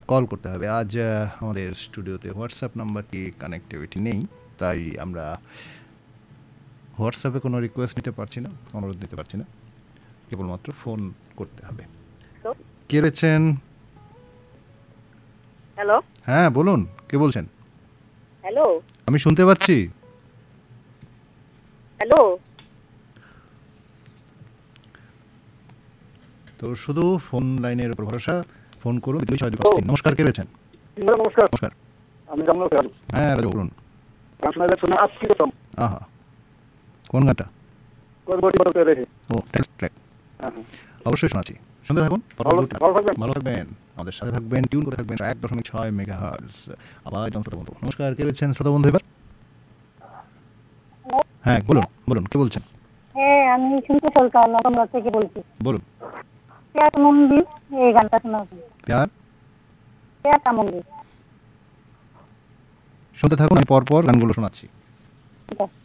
Call করতে হবে। আজ আমাদের স্টুডিওতে হোয়াটসঅ্যাপ নাম্বারটি কানেক্টিভিটি নেই, তাই আমরা হোয়াটসঅ্যাপে কোনো রিকোয়েস্ট নিতে পারছি না, অনুরোধ দিতে পারছি না, কেবলমাত্র ফোন করতে হবে। কে রয়েছেন? হ্যালো। হ্যাঁ বলুন, কে বলছেন? হ্যালো। আমি শুনতে পাচ্ছি। হ্যালো। তো শুধু ফোন লাইনের উপর ভরসা, ফোন করুন 26253। নমস্কার, কে রয়েছেন? নমস্কার। নমস্কার। আমি রামনাথ রাজু। হ্যাঁ রাজু বলুন। গান শোনা যাচ্ছে না আজকে প্রথম। আহা, কোন গানটা? কোরবটি বদলতে রেখে। ও টাইটেল ট্র্যাক। হ্যাঁ। অবশ্যই শোনাচ্ছি, শুনতে থাকুন। ভালো থাকবেন। ভালো থাকবেন, আমাদের সাথে থাকবেন, টিউন করে থাকবেন 1.6 মেগাহার্জ। আবার একজন শ্রোতা বন্ধু। নমস্কার, কে রয়েছেন শ্রোতা বন্ধু এবার? হ্যাঁ বলুন বলুন, কে বলছেন? হ্যাঁ, আমি শুনতে সরকার তোমরা থেকে বলছি। বলুন। প্যার মন্দির, এই গানটা শোনাবেন। প্যার প্যার মন্দির। শুনতে থাকুন, আমি পরপর গানগুলো শোনাচ্ছি। ঠিক আছে।